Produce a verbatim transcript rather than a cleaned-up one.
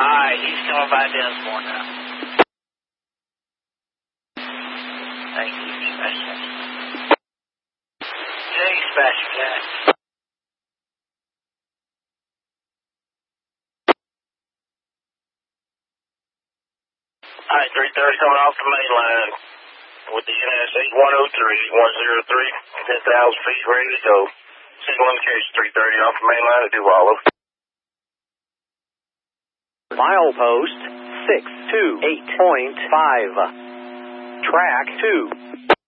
Alright, he's coming by Densmore now. Thank you, Special. Hey, Special Cat. Alright, three thirty coming off the main line with the N S A one oh three, one oh three, ten thousand feet, ready to go. Signal indication three thirty off the main line to Duvallo. Milepost six two eight point five. Track two.